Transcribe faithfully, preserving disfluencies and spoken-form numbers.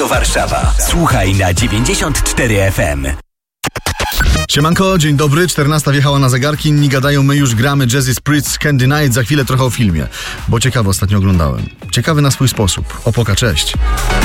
Warszawa. Słuchaj na dziewięćdziesiąt cztery F M. Siemanko, dzień dobry, czternasta wjechała na zegarki, inni gadają, my już gramy. Jazzy Spritz, Candy Night, za chwilę trochę o filmie, bo ciekawy ostatnio oglądałem. Ciekawy na swój sposób. Opoka, cześć.